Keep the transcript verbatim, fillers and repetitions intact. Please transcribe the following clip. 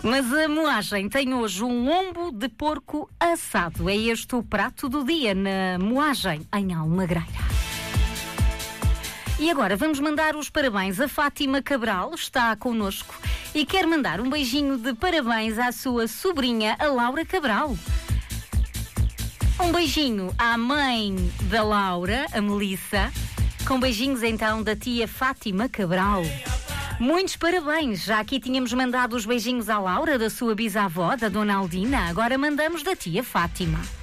Mas a moagem tem hoje um lombo de porco assado. É este o prato do dia na moagem em Almagreira. E agora vamos mandar os parabéns a Fátima Cabral, está connosco e quer mandar um beijinho de parabéns à sua sobrinha, a Laura Cabral. Um beijinho à mãe da Laura, a Melissa, com beijinhos então da tia Fátima Cabral. Muitos parabéns, já aqui tínhamos mandado os beijinhos à Laura, da sua bisavó, da Dona Aldina, agora mandamos da tia Fátima.